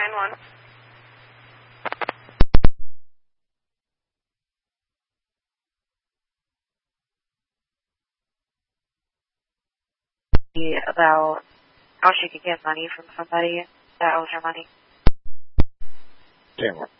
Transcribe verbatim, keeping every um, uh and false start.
nine one. About how she could get money from somebody that owes her money. Ten one.